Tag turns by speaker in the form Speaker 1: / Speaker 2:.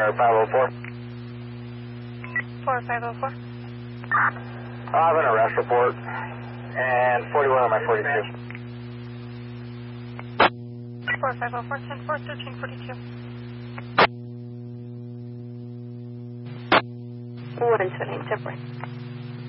Speaker 1: 4504.
Speaker 2: 4504.
Speaker 1: I have an arrest report and 41 on my 42.
Speaker 2: 4504, 10-4, 1342.
Speaker 3: 120, separate.